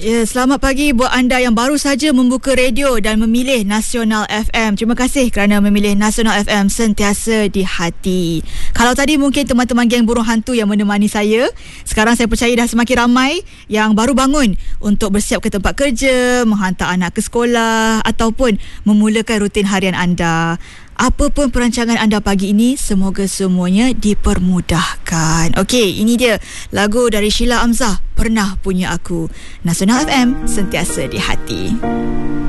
Ya, selamat pagi buat anda yang baru saja membuka radio dan memilih Nasional FM. Terima kasih kerana memilih Nasional FM, sentiasa di hati. Kalau tadi mungkin teman-teman geng burung hantu yang menemani saya, sekarang saya percaya dah semakin ramai yang baru bangun untuk bersiap ke tempat kerja, menghantar anak ke sekolah ataupun memulakan rutin harian anda. Apa pun perancangan anda pagi ini, semoga semuanya dipermudahkan. Okey, ini dia lagu dari Sheila Amzah, Pernah Punya Aku. Nasional FM, sentiasa di hati.